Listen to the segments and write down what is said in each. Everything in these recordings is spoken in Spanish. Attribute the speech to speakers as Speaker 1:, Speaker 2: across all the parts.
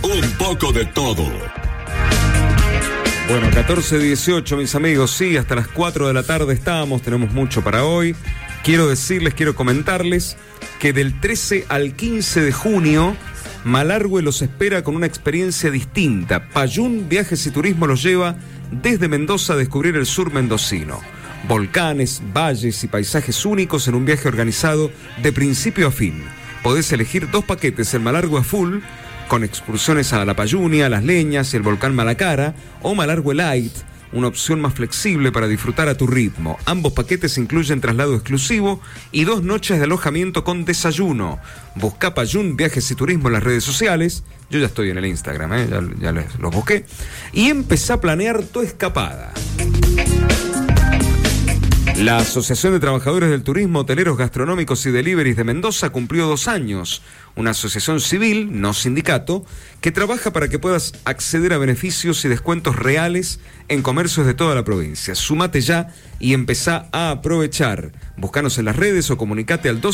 Speaker 1: un poco de todo.
Speaker 2: Bueno, 14:18, mis amigos, sí, hasta las 4 de la tarde estamos, tenemos mucho para hoy. Quiero comentarles que del 13 al 15 de junio, Malargüe los espera con una experiencia distinta. Payún Viajes y Turismo los lleva desde Mendoza a descubrir el sur mendocino. Volcanes, valles y paisajes únicos en un viaje organizado de principio a fin. Podés elegir 2 paquetes en Malargüe a full, con excursiones a La Payunia, Las Leñas y el volcán Malacara, o Malargüe Light, una opción más flexible para disfrutar a tu ritmo. Ambos paquetes incluyen traslado exclusivo y 2 noches de alojamiento con desayuno. Buscá Payún Viajes y Turismo en las redes sociales. Yo ya estoy en el Instagram, ya los busqué. Y empecé a planear tu escapada. La Asociación de Trabajadores del Turismo, Hoteleros, Gastronómicos y Deliveries de Mendoza cumplió 2 años. Una asociación civil, no sindicato, que trabaja para que puedas acceder a beneficios y descuentos reales en comercios de toda la provincia. Sumate ya y empezá a aprovechar. Búscanos en las redes o comunicate al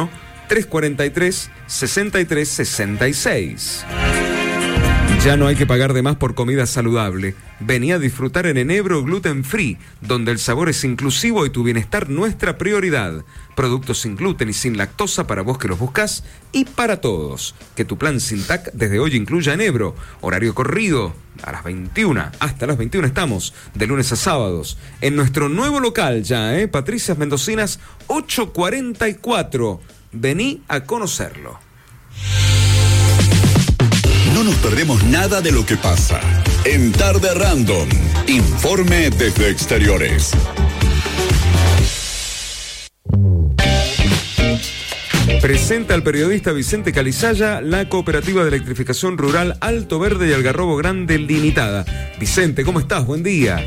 Speaker 2: 261-343-6366. Ya no hay que pagar de más por comida saludable. Vení a disfrutar en Enebro Gluten Free, donde el sabor es inclusivo y tu bienestar nuestra prioridad. Productos sin gluten y sin lactosa para vos que los buscás y para todos. Que tu plan sin TAC desde hoy incluya Enebro. Horario corrido a las 21. Hasta las 21 estamos, de lunes a sábados. En nuestro nuevo local ya, Patricias Mendocinas 844. Vení a conocerlo.
Speaker 1: No nos perdemos nada de lo que pasa. En Tarde Random, informe desde exteriores.
Speaker 2: Presenta al periodista Vicente Calizaya la Cooperativa de Electrificación Rural Alto Verde y Algarrobo Grande Limitada. Vicente, ¿cómo estás? Buen día.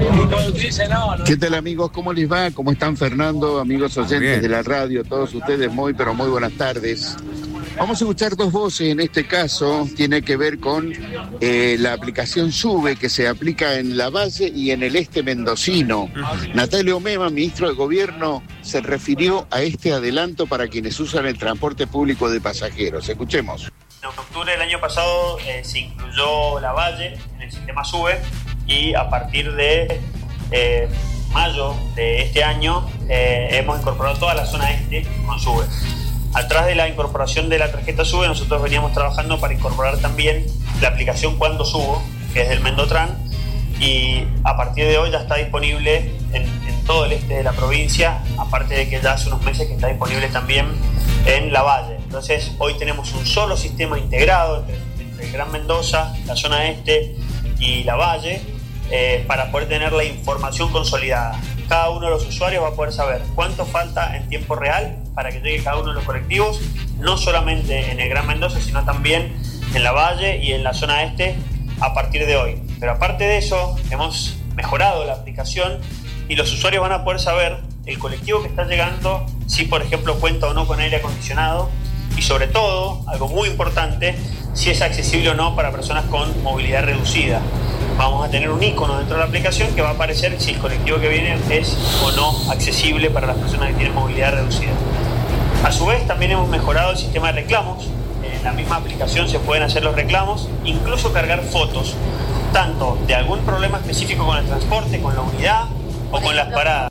Speaker 3: ¿Qué tal, amigos? ¿Cómo les va? ¿Cómo están, Fernando? Amigos oyentes de la radio, todos ustedes muy, pero muy buenas tardes. Vamos a escuchar 2 voces, en este caso tiene que ver con la aplicación SUBE que se aplica en La Valle y en el este mendocino. Natalio Mema, ministro de Gobierno, se refirió a este adelanto para quienes usan el transporte público de pasajeros. Escuchemos.
Speaker 4: En octubre del año pasado se incluyó La Valle en el sistema SUBE y a partir de mayo de este año hemos incorporado toda la zona este con SUBE. Atrás de la incorporación de la tarjeta SUBE, nosotros veníamos trabajando para incorporar también la aplicación Cuando Subo, que es del Mendotran, y a partir de hoy ya está disponible en todo el este de la provincia, aparte de que ya hace unos meses que está disponible también en La Valle. Entonces, hoy tenemos un solo sistema integrado entre el Gran Mendoza, la zona este y La Valle, para poder tener la información consolidada. Cada uno de los usuarios va a poder saber cuánto falta en tiempo real para que llegue cada uno de los colectivos, no solamente en el Gran Mendoza, sino también en La Valle y en la zona este a partir de hoy. Pero aparte de eso, hemos mejorado la aplicación y los usuarios van a poder saber el colectivo que está llegando, si por ejemplo cuenta o no con aire acondicionado, y sobre todo, algo muy importante, si es accesible o no para personas con movilidad reducida. Vamos a tener un icono dentro de la aplicación que va a aparecer si el colectivo que viene es o no accesible para las personas que tienen movilidad reducida. A su vez, también hemos mejorado el sistema de reclamos. En la misma aplicación se pueden hacer los reclamos, incluso cargar fotos, tanto de algún problema específico con el transporte, con la unidad o con las paradas.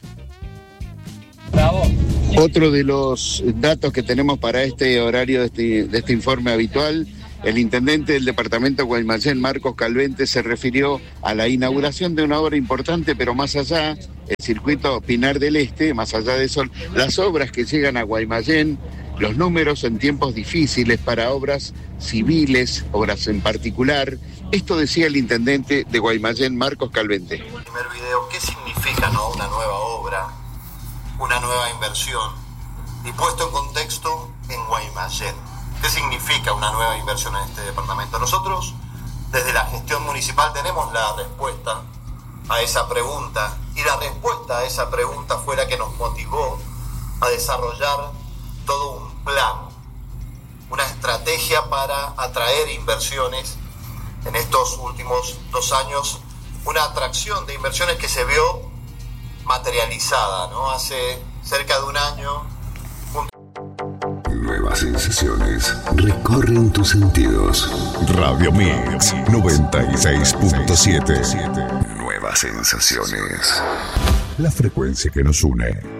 Speaker 3: Bravo. Otro de los datos que tenemos para este horario de este informe habitual, el intendente del departamento de Guaymallén, Marcos Calvente, se refirió a la inauguración de una obra importante, pero más allá, el circuito Pinar del Este, más allá de eso, las obras que llegan a Guaymallén, los números en tiempos difíciles para obras civiles, obras en particular. Esto decía el intendente de Guaymallén, Marcos Calvente.
Speaker 5: Primer video, ¿qué significa, no, una nueva obra, una nueva inversión? Y puesto en contexto, en Guaymallén. ¿Qué significa una nueva inversión en este departamento? Nosotros, desde la gestión municipal, tenemos la respuesta a esa pregunta, y la respuesta a esa pregunta fue la que nos motivó a desarrollar todo un plan, una estrategia para atraer inversiones en estos últimos 2 años, una atracción de inversiones que se vio materializada, ¿no? Hace cerca de un año.
Speaker 1: Nuevas sensaciones recorren tus sentidos. Radio Mix 96.7. Nuevas sensaciones. La frecuencia que nos une.